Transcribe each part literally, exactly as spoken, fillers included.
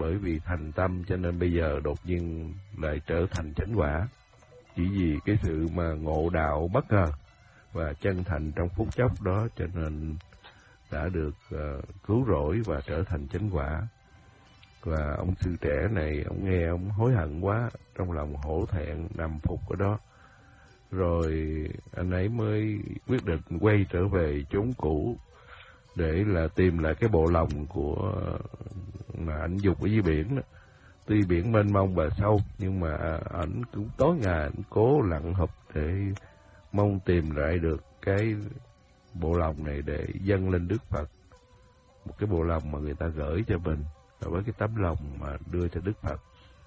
bởi vì thành tâm cho nên bây giờ đột nhiên lại trở thành chánh quả. Chỉ vì cái sự mà ngộ đạo bất ngờ và chân thành trong phút chốc đó cho nên đã được uh, cứu rỗi và trở thành chánh quả. Và ông sư trẻ này, ông nghe ông hối hận quá, trong lòng hổ thẹn nằm phục ở đó. Rồi anh ấy mới quyết định quay trở về chốn cũ để là tìm lại cái bộ lòng của mà ảnh dục ở dưới biển đó. Tuy biển mênh mông và sâu nhưng mà ảnh cũng tối ngày ảnh cố lặn hụp để mong tìm lại được cái bộ lòng này để dâng lên Đức Phật. Một cái bộ lòng mà người ta gửi cho mình và với cái tấm lòng mà đưa cho Đức Phật.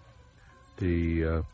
Thì uh,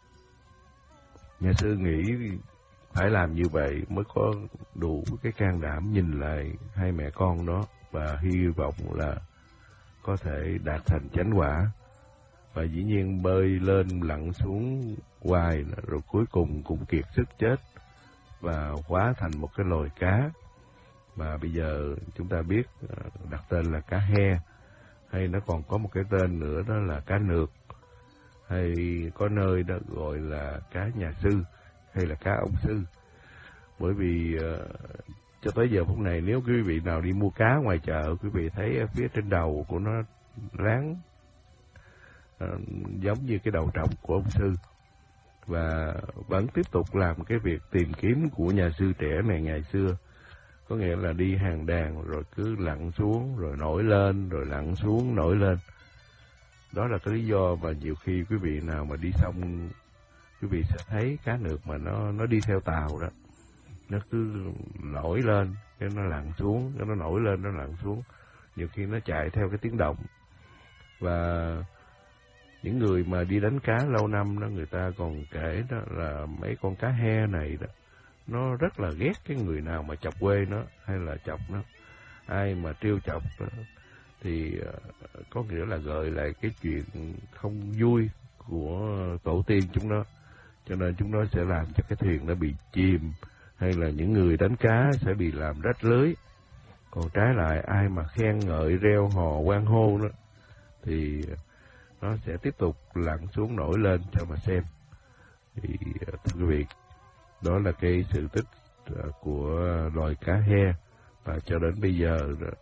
nhà sư nghĩ phải làm như vậy mới có đủ cái can đảm nhìn lại hai mẹ con đó và hy vọng là có thể đạt thành chánh quả. Và dĩ nhiên bơi lên lặn xuống hoài rồi cuối cùng cũng kiệt sức chết và hóa thành một cái loài cá mà bây giờ chúng ta biết đặt tên là cá he, hay nó còn có một cái tên nữa đó là cá nược, hay có nơi đó gọi là cá nhà sư hay là cá ông sư. Bởi vì uh, cho tới giờ phút này nếu quý vị nào đi mua cá ngoài chợ, quý vị thấy ở phía trên đầu của nó ráng uh, giống như cái đầu trọc của ông sư. Và vẫn tiếp tục làm cái việc tìm kiếm của nhà sư trẻ này ngày xưa. Có nghĩa là đi hàng đàn rồi cứ lặn xuống rồi nổi lên, rồi lặn xuống nổi lên. Đó là cái lý do mà nhiều khi quý vị nào mà đi sông, quý vị sẽ thấy cá nược mà nó nó đi theo tàu đó. Nó cứ nổi lên, cái nó lặn xuống, cái nó nổi lên, nó lặn xuống. Nhiều khi nó chạy theo cái tiếng động. Và những người mà đi đánh cá lâu năm đó, người ta còn kể đó là mấy con cá he này đó, nó rất là ghét cái người nào mà chọc quê nó hay là chọc nó. Ai mà trêu chọc đó, thì uh, có nghĩa là gợi lại cái chuyện không vui của tổ tiên chúng nó. Cho nên chúng nó sẽ làm cho cái thuyền nó bị chìm, hay là những người đánh cá sẽ bị làm rách lưới. Còn trái lại ai mà khen ngợi reo hò hoan hô đó thì nó sẽ tiếp tục lặn xuống nổi lên cho mà xem. Thì thưa quý vị, đó là cái sự tích của loài cá he, và cho đến bây giờ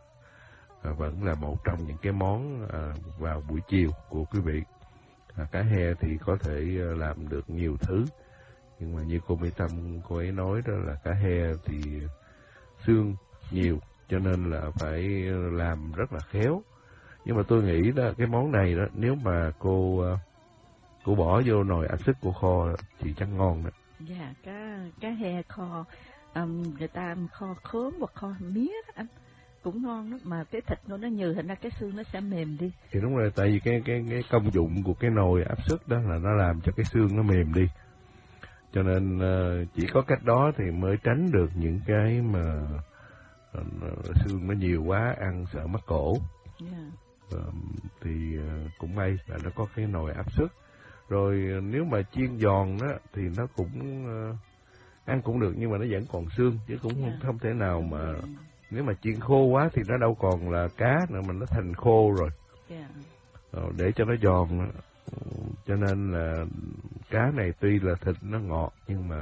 vẫn là một trong những cái món vào buổi chiều của quý vị. Cá he thì có thể làm được nhiều thứ, nhưng mà như cô Mỹ Tâm cô ấy nói đó là cá he thì xương nhiều cho nên là phải làm rất là khéo. Nhưng mà tôi nghĩ đó cái món này đó, nếu mà cô cô bỏ vô nồi áp suất của kho thì chắc ngon đó. Dạ, cá cá he kho um, người ta kho khóm hoặc kho mía đó anh, cũng ngon đó, mà cái thịt nó nó nhừ, thành ra cái xương nó sẽ mềm đi. Thì đúng rồi, tại vì cái cái cái công dụng của cái nồi áp suất đó là nó làm cho cái xương nó mềm đi. Cho nên uh, chỉ có cách đó thì mới tránh được những cái mà uh, xương nó nhiều quá ăn sợ mắc cổ. Yeah. Uh, thì uh, cũng may là nó có cái nồi áp suất. Rồi uh, nếu mà chiên giòn đó thì nó cũng uh, ăn cũng được, nhưng mà nó vẫn còn xương, chứ cũng yeah. không, không thể nào mà yeah. nếu mà chiên khô quá thì nó đâu còn là cá nữa mà nó thành khô rồi. Yeah. Uh, để cho nó giòn, cho nên là cá này tuy là thịt nó ngọt nhưng mà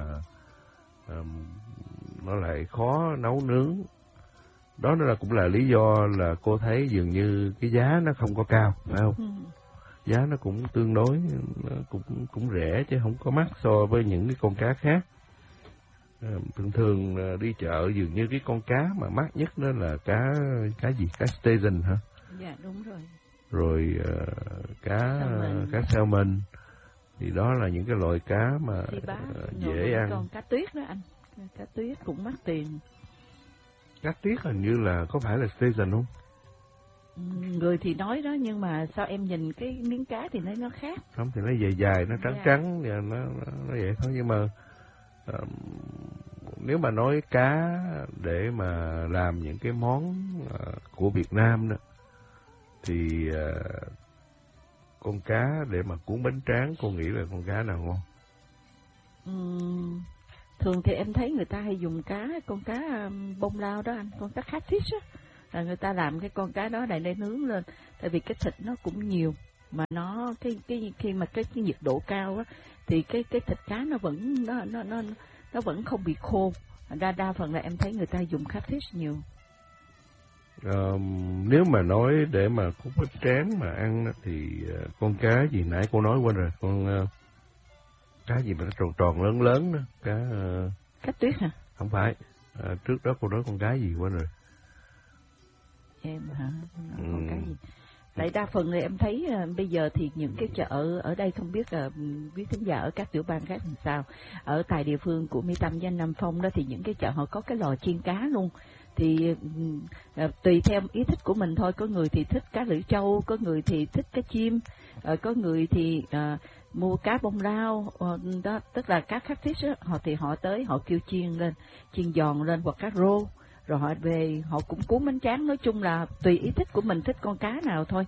um, nó lại khó nấu nướng. Đó là cũng là lý do là cô thấy dường như cái giá nó không có cao, phải không? Ừ. Giá nó cũng tương đối, nó cũng cũng rẻ chứ không có mắc so với những cái con cá khác. À, thường thường đi chợ dường như cái con cá mà mắc nhất đó là cá cá gì? Cá station hả? Dạ đúng rồi. Rồi uh, cá salmon. cá salmon. Thì đó là những cái loại cá mà uh, dễ ăn. Còn cá tuyết đó anh, cá tuyết cũng mắc tiền. Cá tuyết hình như là có phải là station không? Người thì nói đó, nhưng mà sao em nhìn cái miếng cá thì nó nó khác. Không thì nó dài dài, nó trắng yeah. trắng, và nó, nó nó vậy thôi. Nhưng mà uh, nếu mà nói cá để mà làm những cái món uh, của Việt Nam đó, thì uh, con cá để mà cuốn bánh tráng, cô nghĩ là con cá nào ngon? Uhm, thường thì em thấy người ta hay dùng cá, con cá um, bông lao đó anh, con cá catfish á. Là người ta làm cái con cá đó này để nướng lên, tại vì cái thịt nó cũng nhiều, mà nó cái cái khi mà cái, cái nhiệt độ cao á thì cái cái thịt cá nó vẫn nó nó nó nó vẫn không bị khô. Đa đa phần là em thấy người ta dùng catfish nhiều. Uh, nếu mà nói để mà khúc bánh tráng mà ăn thì uh, con cá gì nãy cô nói quên rồi, con uh, cá gì mà nó tròn tròn lớn lớn đó, cá uh, cá tuyết hả? Không phải, uh, trước đó cô nói con cá gì quên rồi. Em hả? Ừ. Con cá gì? Tại đa phần thì em thấy uh, bây giờ thì những cái chợ ở đây không biết uh, quý thính giả ở các tiểu bang khác làm sao. ở tại địa phương của Mỹ Tâm với Nam Phong đó thì những cái chợ họ có cái lò chiên cá luôn. Thì uh, tùy theo ý thích của mình thôi, có người thì thích cá lưỡi trâu, có người thì thích cá chim, uh, có người thì uh, mua cá bông lau, uh, đó tức là cá catfish họ thì họ tới họ kêu chiên lên, chiên giòn lên, hoặc cá rô, rồi họ về họ cũng cuốn bánh tráng. Nói chung là tùy ý thích của mình, thích con cá nào thôi.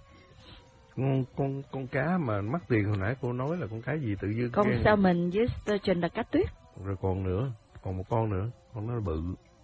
Con con con cá mà mắc tiền hồi nãy cô nói là con cá gì tự dưng con cái... salmon với sturgeon là cá tuyết. Rồi còn nữa, còn một con nữa, con nó bự.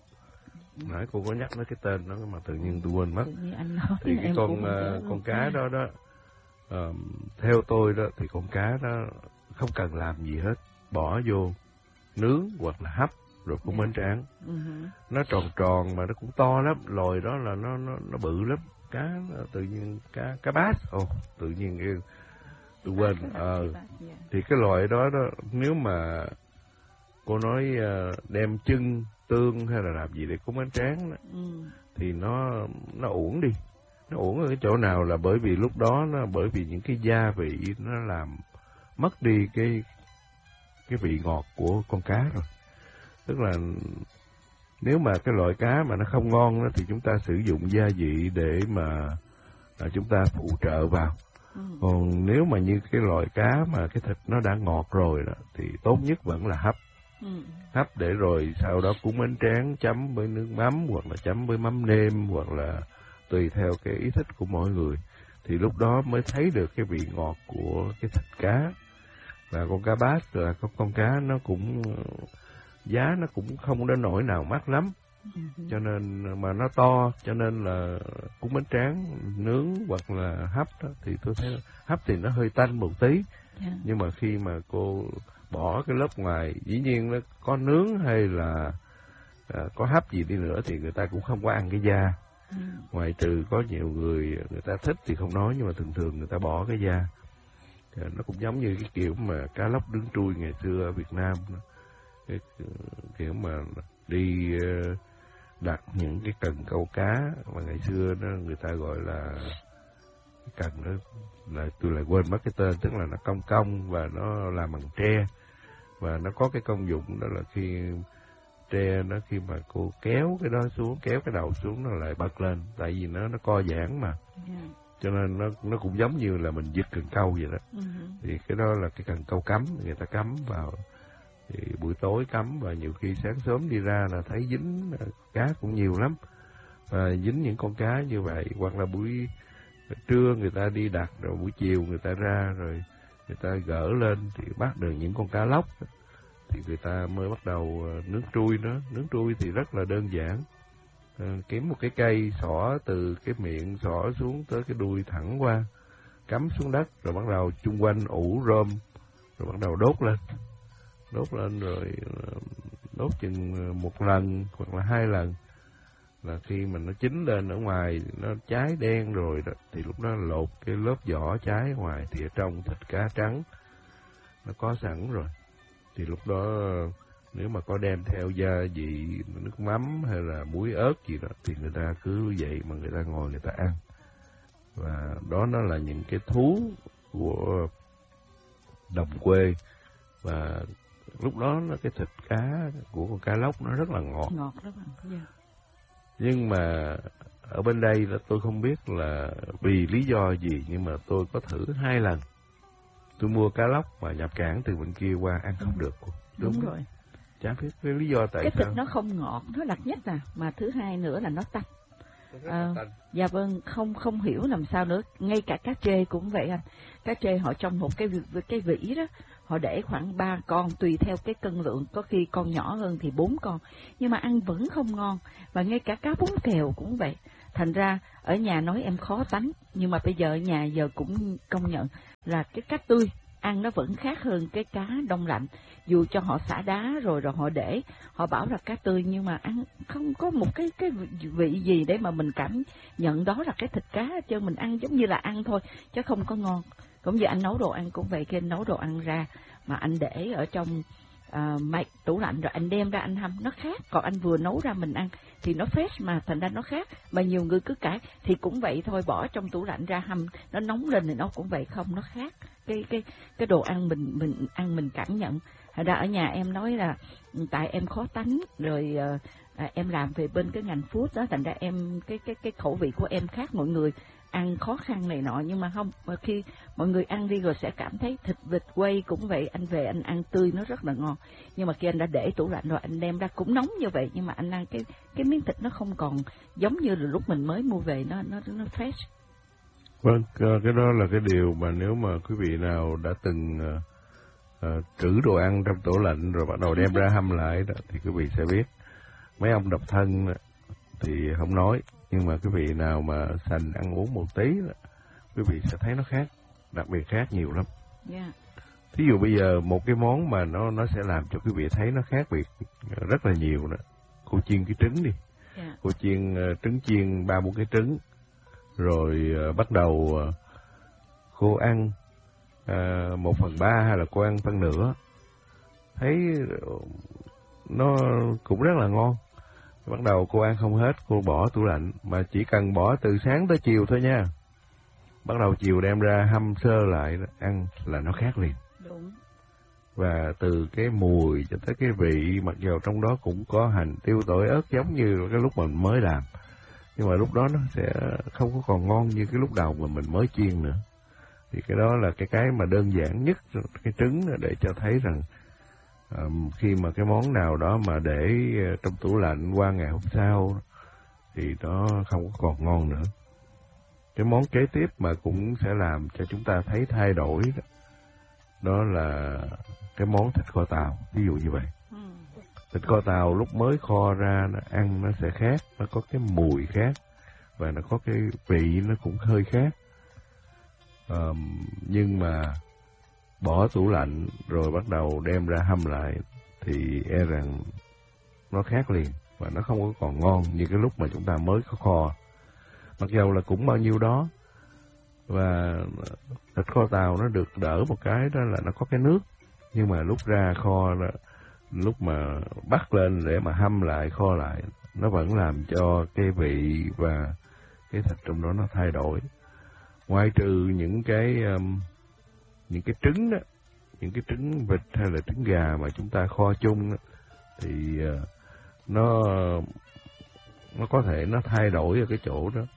Nãy cô có nhắc tới cái tên nó mà tự nhiên tôi quên mất. Anh nói, thì cái con uh, con cá đó đó uh, theo tôi đó thì con cá đó không cần làm gì hết, bỏ vô nướng hoặc là hấp rồi cũng bánh tráng. Uh-huh. Nó tròn tròn mà nó cũng to lắm, loài đó là nó nó nó bự lắm. Cá tự nhiên cá cá bass, ồ oh, tự nhiên yêu tôi quên. Ờ uh, thì cái loại đó đó nếu mà cô nói uh, đem chân tương hay là làm gì để cuốn bánh tráng đó, ừ. thì nó nó uổng đi. Nó uổng ở cái chỗ nào là bởi vì lúc đó nó bởi vì những cái gia vị nó làm mất đi cái cái vị ngọt của con cá rồi. Tức là nếu mà cái loại cá mà nó không ngon đó, thì chúng ta sử dụng gia vị để mà à, chúng ta phụ trợ vào. Ừ. Còn nếu mà như cái loại cá mà cái thịt nó đã ngọt rồi đó, thì tốt nhất vẫn là hấp. Ừ. Hấp để rồi sau đó cuốn bánh tráng chấm với nước mắm hoặc là chấm với mắm nêm, hoặc là tùy theo cái ý thích của mỗi người, thì lúc đó mới thấy được cái vị ngọt của cái thịt cá. Và con cá bass là con, con cá nó cũng giá nó cũng không đến nỗi nào mắc lắm, ừ. cho nên mà nó to, cho nên là cuốn bánh tráng nướng hoặc là hấp đó, thì tôi thấy hấp thì nó hơi tanh một tí, yeah. Nhưng mà khi mà cô bỏ cái lớp ngoài, dĩ nhiên nó có nướng hay là à, có hấp gì đi nữa thì người ta cũng không có ăn cái da. Ừ. Ngoài trừ có nhiều người người ta thích thì không nói, nhưng mà thường thường người ta bỏ cái da. Thì nó cũng giống như cái kiểu mà cá lóc nướng trui ngày xưa ở Việt Nam, cái kiểu mà đi đặt những cái cần câu cá mà ngày xưa đó người ta gọi là cái cần đó, là tôi lại quên mất cái tên, tức là nó cong cong và nó làm bằng tre, và nó có cái công dụng đó là khi tre nó khi mà cô kéo cái đó xuống, kéo cái đầu xuống nó lại bật lên, tại vì nó nó co giãn mà, Yeah. cho nên nó nó cũng giống như là mình giật cần câu vậy đó. Uh-huh. Thì cái đó là cái cần câu cắm, người ta cắm vào, thì buổi tối cắm và nhiều khi sáng sớm đi ra là thấy dính cá cũng nhiều lắm, và dính những con cá như vậy. Hoặc là buổi trưa người ta đi đặt, rồi buổi chiều người ta ra rồi người ta gỡ lên thì bắt được những con cá lóc, thì người ta mới bắt đầu nướng trui nó. Nướng trui thì rất là đơn giản, à, kiếm một cái cây xỏ từ cái miệng xỏ xuống tới cái đuôi thẳng qua, cắm xuống đất, rồi bắt đầu chung quanh ủ rơm, rồi bắt đầu đốt lên. Đốt lên rồi đốt chừng một lần hoặc là hai lần, là khi mà nó chín lên ở ngoài nó cháy đen rồi đó, thì lúc đó lột cái lớp vỏ cháy ngoài, thì ở trong thịt cá trắng nó có sẵn rồi. Thì lúc đó nếu mà có đem theo gia vị nước mắm hay là muối ớt gì đó thì người ta cứ vậy mà người ta ngồi người ta ăn. Và đó nó là những cái thú của đồng quê. Và lúc đó nó cái thịt cá của con cá lóc nó rất là ngọt. Ngọt rất là, yeah. Nhưng mà ở bên đây là tôi không biết là vì lý do gì, nhưng mà tôi có thử hai lần. Tôi mua cá lóc mà nhập cảng từ bên kia qua ăn không được. Đúng, Đúng biết. rồi. Chả biết cái lý do tại cái sao. Cái thịt nó không ngọt, nó đặc nhất nè, mà thứ hai nữa là nó tanh. À, dạ vâng, không không hiểu làm sao nữa. Ngay cả cá trê cũng vậy anh. Cá trê họ trong một cái cái vỉ đó, họ để khoảng ba con tùy theo cái cân lượng, có khi con nhỏ hơn thì bốn con, nhưng mà ăn vẫn không ngon. Và ngay cả cá bún kèo cũng vậy. Thành ra ở nhà nói em khó tánh, nhưng mà bây giờ ở nhà giờ cũng công nhận là cái cá tươi ăn nó vẫn khác hơn cái cá đông lạnh. Dù cho họ xả đá rồi rồi họ để, họ bảo là cá tươi nhưng mà ăn không có một cái cái vị gì để mà mình cảm nhận đó là cái thịt cá, chứ mình ăn giống như là ăn thôi, chứ không có ngon. Cũng như anh nấu đồ ăn cũng vậy, khi anh nấu đồ ăn ra mà anh để ở trong uh, máy tủ lạnh rồi anh đem ra anh hâm, nó khác. Còn anh vừa nấu ra mình ăn thì nó fresh mà, thành ra nó khác. Mà nhiều người cứ cãi thì cũng vậy thôi, bỏ trong tủ lạnh ra hâm nó nóng lên thì nó cũng vậy, không, nó khác. Cái cái cái đồ ăn mình mình ăn mình cảm nhận. Thành ra ở nhà em nói là tại em khó tánh rồi, uh, à, em làm về bên cái ngành food đó, thành ra em cái cái cái khẩu vị của em khác mọi người, ăn khó khăn này nọ. Nhưng mà không, mà khi mọi người ăn đi rồi sẽ cảm thấy thịt vịt quay cũng vậy, anh về anh ăn tươi nó rất là ngon. Nhưng mà khi anh đã để tủ lạnh rồi anh đem ra cũng nóng như vậy, nhưng mà anh ăn cái cái miếng thịt nó không còn giống như là lúc mình mới mua về, nó nó nó fresh. Vâng, cái đó là cái điều mà nếu mà quý vị nào đã từng uh, uh, trữ đồ ăn trong tủ lạnh rồi bắt đầu đem ra hâm lại đó, thì quý vị sẽ biết. Mấy ông độc thân thì không nói, nhưng mà quý vị nào mà sành ăn uống một tí đó, quý vị sẽ thấy nó khác, đặc biệt khác nhiều lắm. Yeah. Thí dụ bây giờ một cái món mà nó nó sẽ làm cho quý vị thấy nó khác biệt rất là nhiều đó. Cô chiên cái trứng đi, Yeah. cô chiên uh, trứng chiên ba bốn cái trứng, rồi uh, bắt đầu uh, cô ăn uh, một phần ba hay là cô ăn phân nửa, thấy uh, nó cũng rất là ngon. Bắt đầu cô ăn không hết, cô bỏ tủ lạnh, mà chỉ cần bỏ từ sáng tới chiều thôi nha. Bắt đầu chiều đem ra hâm sơ lại, ăn là nó khác liền. Đúng. Và từ cái mùi cho tới cái vị, mặc dù trong đó cũng có hành, tiêu, tỏi, ớt giống như cái lúc mình mới làm, nhưng mà lúc đó nó sẽ không có còn ngon như cái lúc đầu mà mình mới chiên nữa. Thì cái đó là cái cái mà đơn giản nhất, cái trứng để cho thấy rằng Um, khi mà cái món nào đó mà để trong tủ lạnh qua ngày hôm sau thì nó không có còn ngon nữa. Cái món kế tiếp mà cũng sẽ làm cho chúng ta thấy thay đổi đó, đó là cái món thịt kho tàu, ví dụ như vậy. Ừ. Thịt kho tàu lúc mới kho ra nó ăn nó sẽ khác, nó có cái mùi khác và nó có cái vị nó cũng hơi khác. Um, nhưng mà bỏ tủ lạnh rồi bắt đầu đem ra hâm lại thì e rằng nó khác liền, và nó không có còn ngon như cái lúc mà chúng ta mới có kho. Mặc dầu là cũng bao nhiêu đó, và thịt kho tàu nó được đỡ một cái đó là nó có cái nước, nhưng mà lúc ra kho đó, lúc mà bắt lên để mà hâm lại kho lại, nó vẫn làm cho cái vị và cái thịt trong đó nó thay đổi. Ngoài trừ những cái um, những cái trứng đó, những cái trứng vịt hay là trứng gà mà chúng ta kho chung đó, thì uh, nó nó có thể nó thay đổi ở cái chỗ đó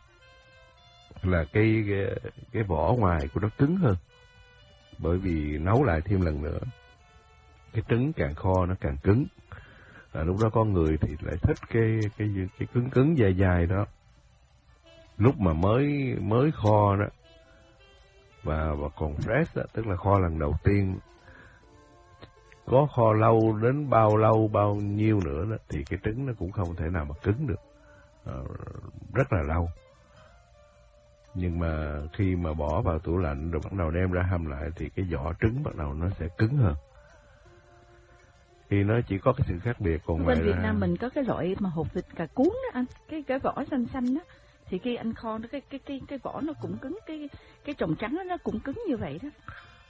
là cái cái, cái vỏ ngoài của nó cứng hơn, bởi vì nấu lại thêm lần nữa cái trứng càng kho nó càng cứng. À, lúc đó có người thì lại thích cái cái cái cứng cứng dai dai đó, lúc mà mới mới kho đó và và còn fresh đó, tức là kho lần đầu tiên. Có kho lâu đến bao lâu bao nhiêu nữa đó, thì cái trứng nó cũng không thể nào mà cứng được, à, rất là lâu. Nhưng mà khi mà bỏ vào tủ lạnh rồi bắt đầu đem ra hâm lại thì cái vỏ trứng bắt đầu nó sẽ cứng hơn. Thì nó chỉ có cái sự khác biệt. Còn bên Việt ra... Nam mình có cái loại mà hột vịt cà cuốn đó anh, cái cái vỏ xanh xanh đó, thì khi anh kho nó cái cái cái cái vỏ nó cũng cứng, cái cái trồng trắng đó, nó cũng cứng như vậy đó.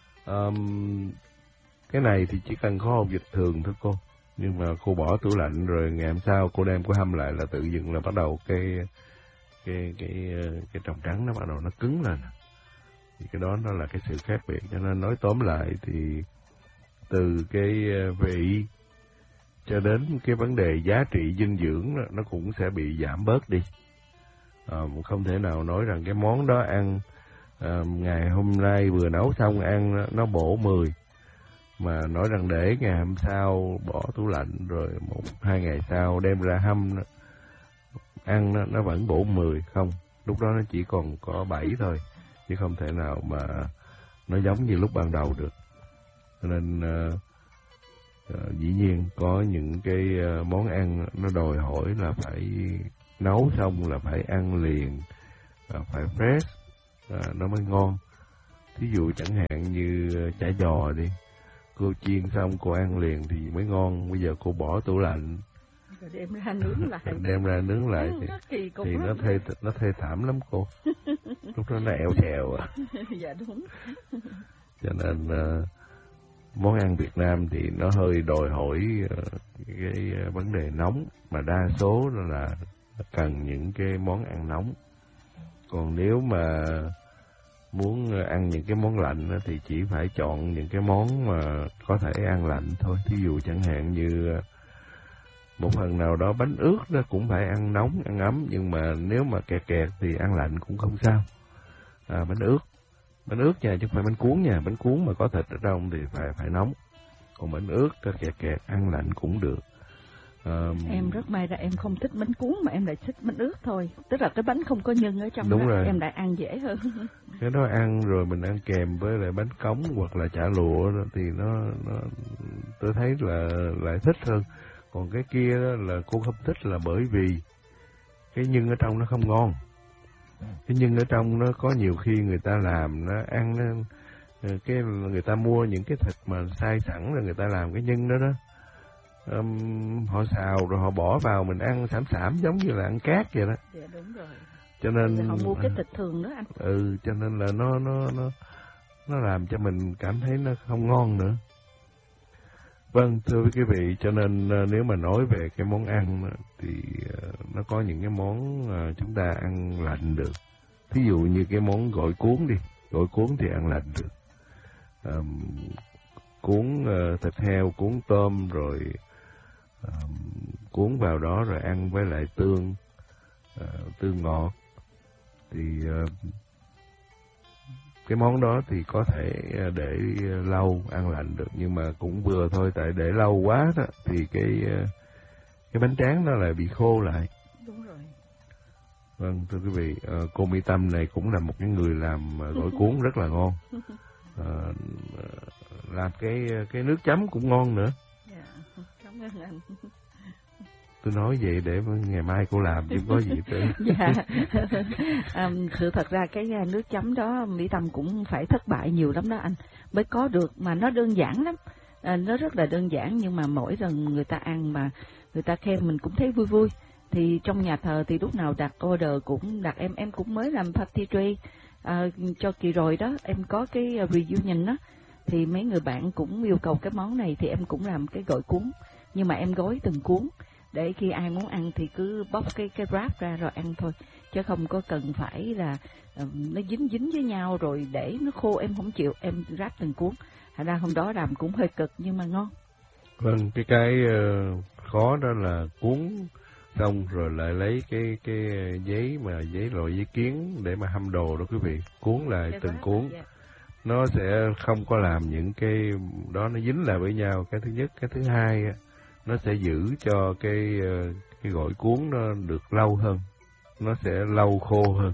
Um, cái này thì chỉ cần kho hột vịt thường thôi cô, nhưng mà cô bỏ tủ lạnh rồi ngày hôm sau cô đem cô hâm lại là tự dưng là bắt đầu cái cái cái cái trồng trắng nó bắt đầu nó cứng lên. Thì cái đó nó là cái sự khác biệt. Cho nên nói tóm lại thì từ cái vị cho đến cái vấn đề giá trị dinh dưỡng đó, nó cũng sẽ bị giảm bớt đi. À, không thể nào nói rằng cái món đó ăn à, ngày hôm nay vừa nấu xong ăn nó bổ mười, mà nói rằng để ngày hôm sau bỏ tủ lạnh rồi một hai ngày sau đem ra hâm nó, ăn nó, nó vẫn bổ mười. Không, lúc đó nó chỉ còn có bảy thôi, chứ không thể nào mà nó giống như lúc ban đầu được. Cho nên uh, uh, dĩ nhiên có những cái uh, món ăn nó đòi hỏi là phải nấu xong là phải ăn liền, à, phải fresh, à, nó mới ngon. Thí dụ chẳng hạn như chả giò đi, cô chiên xong cô ăn liền thì mới ngon. Bây giờ cô bỏ tủ lạnh rồi đem ra nướng lại, đem ra nướng lại thì, thì, thì nó thê nó thê thảm lắm cô. Lúc đó nó eo xèo à. Dạ đúng. Cho nên uh, món ăn Việt Nam thì nó hơi đòi hỏi uh, cái uh, vấn đề nóng, mà đa số là cần những cái món ăn nóng. Còn nếu mà muốn ăn những cái món lạnh thì chỉ phải chọn những cái món mà có thể ăn lạnh thôi. Thí dụ chẳng hạn như một phần nào đó bánh ướt nó cũng phải ăn nóng, ăn ấm, nhưng mà nếu mà kẹt kẹt thì ăn lạnh cũng không sao. À, bánh ướt, bánh ướt nha, chứ không phải bánh cuốn nha. Bánh cuốn mà có thịt ở trong thì phải phải nóng. Còn bánh ướt kẹt kẹt ăn lạnh cũng được. À, em rất may ra em không thích bánh cuốn mà em lại thích bánh ướt thôi. Tức là cái bánh không có nhân ở trong đúng đó, rồi. em lại ăn dễ hơn. Cái đó ăn rồi mình ăn kèm với lại bánh cống hoặc là chả lụa thì nó, nó tôi thấy là lại thích hơn. Còn cái kia đó là cô không thích là bởi vì cái nhân ở trong nó không ngon. Cái nhân ở trong nó có nhiều khi người ta làm nó ăn nó, cái người ta mua những cái thịt mà xay sẵn rồi người ta làm cái nhân đó đó. Um, họ xào rồi họ bỏ vào mình ăn xảm xảm giống như là ăn cát vậy đó. Dạ đúng rồi. Cho nên họ mua cái thịt thường đó anh. Ừ, cho nên là nó nó nó nó làm cho mình cảm thấy nó không ngon nữa. Vâng, thưa quý vị, cho nên nếu mà nói về cái món ăn thì nó có những cái món chúng ta ăn lạnh được. Ví dụ như cái món gỏi cuốn đi, gỏi cuốn thì ăn lạnh được. Um, cuốn uh, thịt heo, cuốn tôm rồi um, cuốn vào đó rồi ăn với lại tương, uh, tương ngọt thì uh, cái món đó thì có thể để lâu ăn lạnh được, nhưng mà cũng vừa thôi, tại để lâu quá đó thì cái cái bánh tráng nó lại bị khô lại. Đúng rồi. Vâng, thưa quý vị, uh, cô Mỹ Tâm này cũng là một cái người làm gỏi cuốn rất là ngon. Uh, làm cái cái nước chấm cũng ngon nữa. Dạ, cảm ơn anh. Tôi nói vậy để ngày mai cô làm chứ có gì tới. Dạ. À, sự thật ra cái nước chấm đó Mỹ Tâm cũng phải thất bại nhiều lắm đó anh mới có được, mà nó đơn giản lắm. À, nó rất là đơn giản, nhưng mà mỗi lần người ta ăn mà người ta khen mình cũng thấy vui vui. Thì trong nhà thờ thì lúc nào đặt order cũng đặt, em em cũng mới làm pastry à, cho kỳ rồi đó, em có cái review nhìn đó, thì mấy người bạn cũng yêu cầu cái món này thì em cũng làm cái gỏi cuốn, nhưng mà em gói từng cuốn để khi ai muốn ăn thì cứ bóc cái cái wrap ra rồi ăn thôi, chứ không có cần phải là uh, nó dính dính với nhau rồi để nó khô, em không chịu, em wrap từng cuốn. Thành ra hôm đó làm cũng hơi cực nhưng mà ngon. Vâng, cái cái uh, khó đó là cuốn xong rồi lại lấy cái cái giấy mà giấy loại giấy kiến để mà hâm đồ đó quý vị, cuốn lại cái từng cuốn. Dạ. Nó sẽ không có làm những cái đó nó dính lại với nhau, cái thứ nhất. Cái thứ hai, nó sẽ giữ cho cái cái gỏi cuốn nó được lâu hơn, nó sẽ lâu khô hơn,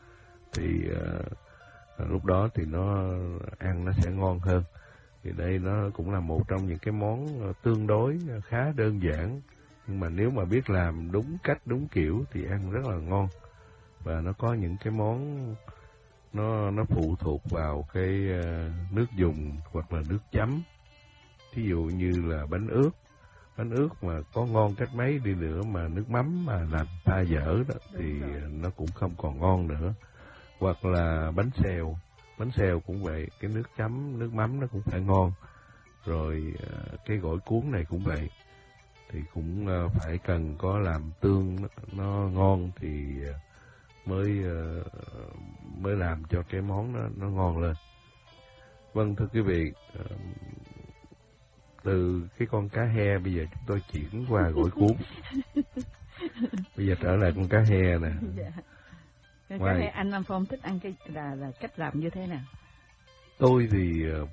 thì uh, lúc đó thì nó ăn nó sẽ ngon hơn. Thì đây nó cũng là một trong những cái món tương đối khá đơn giản, nhưng mà nếu mà biết làm đúng cách đúng kiểu thì ăn rất là ngon. Và nó có những cái món nó nó phụ thuộc vào cái uh, nước dùng hoặc là nước chấm. Thí dụ như là bánh ướt, bánh ướt mà có ngon cách mấy đi nữa mà nước mắm mà làm pha dở đó thì nó cũng không còn ngon nữa. Hoặc là bánh xèo, bánh xèo cũng vậy, cái nước chấm, nước mắm nó cũng phải ngon. Rồi uh, cái gỏi cuốn này cũng vậy, thì cũng uh, phải cần có làm tương nó, nó ngon thì uh, mới uh, mới làm cho cái món nó, nó ngon lên. Vâng, thưa quý vị, uh, từ cái con cá he bây giờ chúng tôi chuyển qua gỏi cuốn. Bây giờ trở lại con cá he nè. Dạ. Cái Ngoài... cá he anh Nam Phong thích ăn cái là là cách làm như thế nào? Tôi thì uh,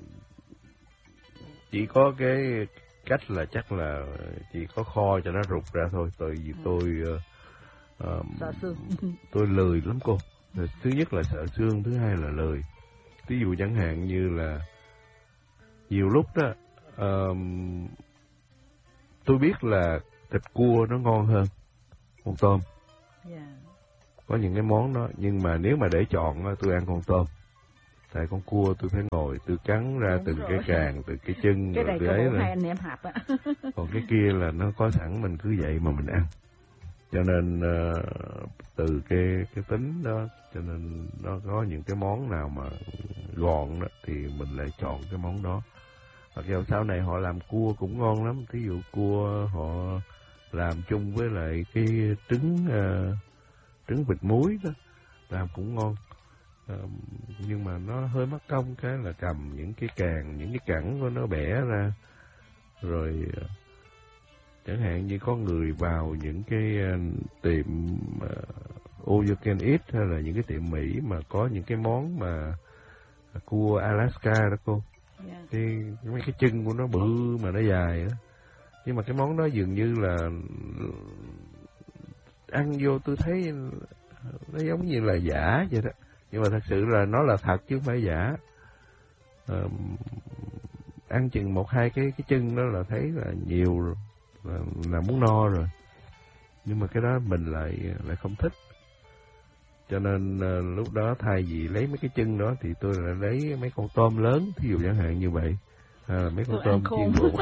chỉ có cái cách là chắc là chỉ có kho cho nó rụt ra thôi. Tại vì tôi uh, uh, sợ xương. Tôi lười lắm cô. Thứ nhất là sợ xương, thứ hai là lười. Ví dụ chẳng hạn như là nhiều lúc đó uh, tôi biết là thịt cua nó ngon hơn, con tôm. Yeah. Có những cái món đó, nhưng mà nếu mà để chọn tôi ăn con tôm. Tại con cua tôi phải ngồi, tôi cắn ra Đúng từng rồi. cái càng, từ cái chân, Cái rồi này tôi có ấy bộ lên. hai anh em hạp á. Còn cái kia là nó có sẵn, mình cứ vậy mà mình ăn. Cho nên uh, từ cái cái tính đó, cho nên nó có những cái món nào mà gọn đó thì mình lại chọn cái món đó. Hoặc là sau này họ làm cua cũng ngon lắm. Thí dụ cua họ làm chung với lại cái trứng uh, trứng vịt muối đó, làm cũng ngon. Uh, nhưng mà nó hơi mất công cái là cầm những cái càng, những cái cẳng của nó bẻ ra. Rồi uh, chẳng hạn như có người vào những cái uh, tiệm uh, all you can eat hay là những cái tiệm Mỹ mà có những cái món mà cua Alaska đó cô. Yeah. Cái, mấy cái chân của nó bự mà nó dài đó. Nhưng mà cái món đó dường như là ăn vô tôi thấy nó giống như là giả vậy đó. Nhưng mà thật sự là nó là thật chứ không phải giả. À, ăn chừng một hai cái cái chân đó là thấy là nhiều rồi, là, là muốn no rồi. Nhưng mà cái đó mình lại lại không thích. Cho nên à, lúc đó thay vì lấy mấy cái chân đó thì tôi lại lấy mấy con tôm lớn, thí dụ chẳng hạn như vậy. À, mấy con tôi tôm chiên bột.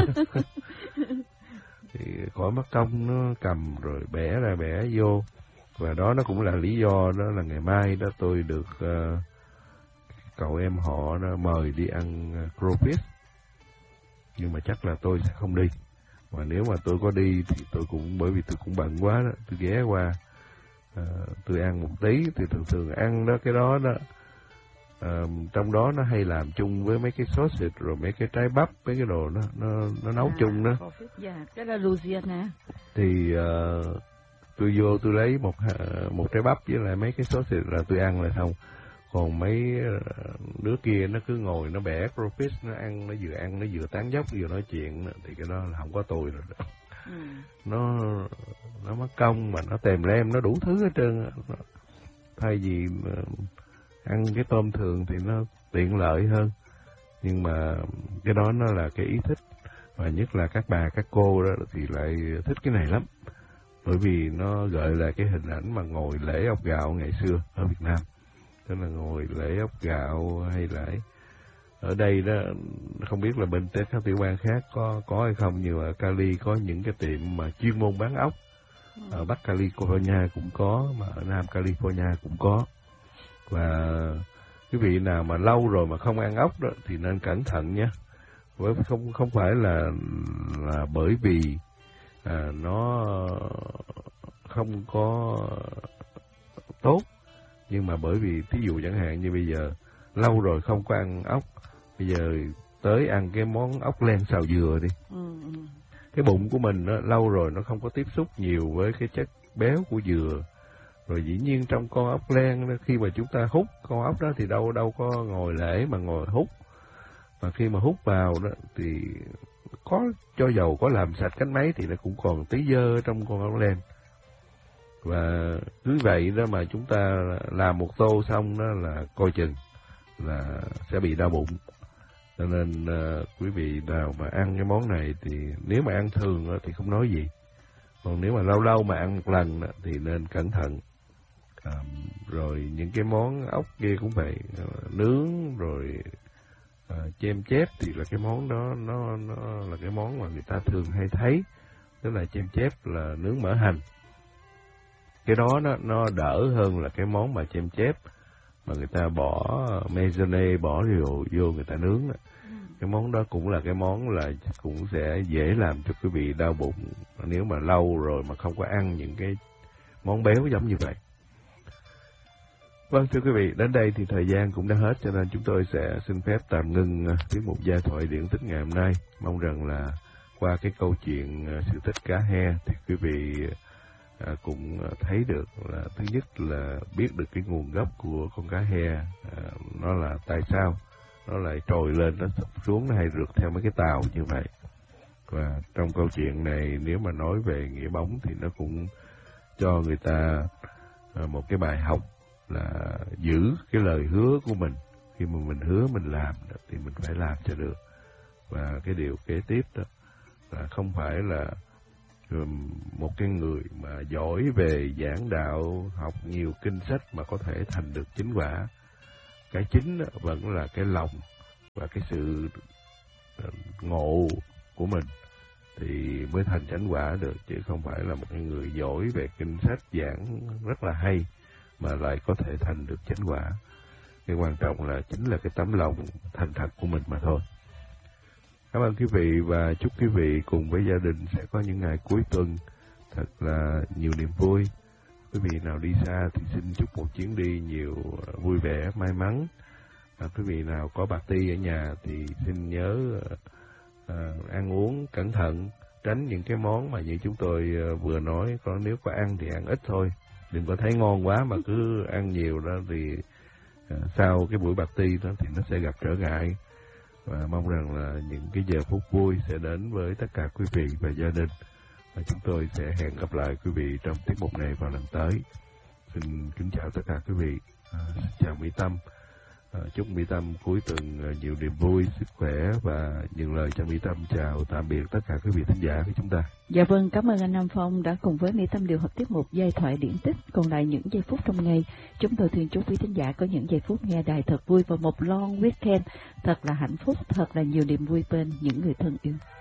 Thì khỏi mất công nó cầm rồi bẻ ra bẻ vô. Và đó nó cũng là lý do đó là ngày mai đó tôi được uh, cậu em họ đó mời đi ăn uh, crayfish. Nhưng mà chắc là tôi sẽ không đi. Mà nếu mà tôi có đi thì tôi cũng, bởi vì tôi cũng bận quá đó, tôi ghé qua uh, tôi ăn một tí. Thì thường thường ăn đó cái đó đó uh, trong đó nó hay làm chung với mấy cái sausage rồi mấy cái trái bắp, mấy cái đồ nó nó, nó nấu à, chung đó. Dạ, cái là Louisiana. Thì uh, tôi vô tôi lấy một một trái bắp với lại mấy cái sausage là tôi ăn là xong. Còn mấy đứa kia nó cứ ngồi nó bẻ crayfish, nó ăn, nó vừa ăn nó vừa tán dốc vừa nói chuyện thì cái đó là không có tôi rồi. Ừ. Nó nó mất công mà nó tèm lem, nó đủ thứ hết trơn. Thay vì ăn cái tôm thường thì nó tiện lợi hơn. Nhưng mà cái đó nó là cái ý thích. Và nhất là các bà, các cô đó thì lại thích cái này lắm. Bởi vì nó gợi lại cái hình ảnh mà ngồi lễ ốc gạo ngày xưa ở Việt Nam. Tức là ngồi lễ ốc gạo hay là ở đây đó, không biết là bên các tiểu bang khác có có hay không, nhưng mà ở Cali có những cái tiệm mà chuyên môn bán ốc. Ở Bắc California cũng có, mà ở Nam California cũng có. Và quý vị nào mà lâu rồi mà không ăn ốc đó thì nên cẩn thận nhé. Bởi không không phải là là bởi vì à, nó không có tốt, nhưng mà bởi vì thí dụ chẳng hạn như bây giờ lâu rồi không có ăn ốc, bây giờ tới ăn cái món ốc len xào dừa đi. Ừ. Cái bụng của mình đó, lâu rồi nó không có tiếp xúc nhiều với cái chất béo của dừa. Rồi dĩ nhiên trong con ốc len đó, khi mà chúng ta hút con ốc đó thì đâu đâu có ngồi lễ mà ngồi hút. Mà khi mà hút vào đó thì có cho dầu có làm sạch cánh máy thì nó cũng còn tí dơ ở trong con ốc len. Và cứ vậy đó mà chúng ta làm một tô xong đó là coi chừng là sẽ bị đau bụng. Cho nên uh, quý vị nào mà ăn cái món này thì nếu mà ăn thường đó, thì không nói gì. Còn nếu mà lâu lâu mà ăn một lần đó, thì nên cẩn thận. À, rồi những cái món ốc kia cũng vậy, uh, nướng rồi uh, chem chép thì là cái món đó nó nó là cái món mà người ta thường hay thấy. Tức là chem chép là nướng mỡ hành. Cái đó nó, nó đỡ hơn là cái món mà chem chép mà người ta bỏ mayonnaise, bỏ rượu vô người ta nướng đó. Ừ. Cái món đó cũng là cái món là cũng sẽ dễ làm cho quý vị đau bụng nếu mà lâu rồi mà không có ăn những cái món béo giống như vậy. Vâng, thưa quý vị, đến đây thì thời gian cũng đã hết, cho nên chúng tôi sẽ xin phép tạm ngưng tiết mục Giai thoại điển tích ngày hôm nay. Mong rằng là qua cái câu chuyện sự tích cá he thì quý vị À, cũng thấy được là thứ nhất là biết được cái nguồn gốc của con cá he, à, nó là tại sao nó lại trồi lên, nó sụp xuống, nó hay rượt theo mấy cái tàu như vậy. Và trong câu chuyện này nếu mà nói về nghĩa bóng thì nó cũng cho người ta à, một cái bài học là giữ cái lời hứa của mình. Khi mà mình hứa mình làm thì mình phải làm cho được. Và cái điều kế tiếp đó là không phải là một cái người mà giỏi về giảng đạo, học nhiều kinh sách mà có thể thành được chính quả. Cái chính vẫn là cái lòng và cái sự ngộ của mình thì mới thành chánh quả được, chứ không phải là một cái người giỏi về kinh sách giảng rất là hay mà lại có thể thành được chánh quả. Cái quan trọng là chính là cái tấm lòng thành thật của mình mà thôi. Cảm ơn quý vị và chúc quý vị cùng với gia đình sẽ có những ngày cuối tuần thật là nhiều niềm vui. Quý vị nào đi xa thì xin chúc một chuyến đi nhiều vui vẻ, may mắn. À, quý vị nào có party ở nhà thì xin nhớ à, ăn uống cẩn thận, tránh những cái món mà như chúng tôi à, vừa nói. Còn nếu có ăn thì ăn ít thôi, đừng có thấy ngon quá mà cứ ăn nhiều đó thì à, sau cái buổi party đó thì nó sẽ gặp trở ngại. Và mong rằng là những cái giờ phút vui sẽ đến với tất cả quý vị và gia đình. Và chúng tôi sẽ hẹn gặp lại quý vị trong tiết mục này vào lần tới. Xin kính chào tất cả quý vị. À, chào Mỹ Tâm. À, chúc Mỹ Tâm cuối tuần à, nhiều niềm vui, sức khỏe và những lời cho Mỹ Tâm chào tạm biệt tất cả quý vị thính giả của chúng ta. Dạ vâng, cảm ơn anh Nam Phong đã cùng với Mỹ Tâm điều hợp tiết mục Giai thoại điển tích. Còn lại những giây phút trong ngày, chúng tôi thường chúc quý thính giả có những giây phút nghe đài thật vui và một long weekend thật là hạnh phúc, thật là nhiều niềm vui bên những người thân yêu.